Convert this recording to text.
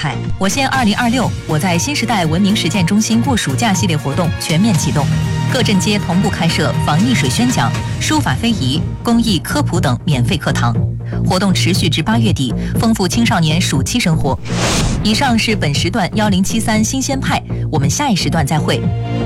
态。我县2026，我在新时代文明实践中心过暑假系列活动全面启动，各镇街同步开设防溺水宣讲、书法非遗、公益科普等免费课堂。活动持续至8月底，丰富青少年暑期生活。以上是本时段1073新鲜派，我们下一时段再会。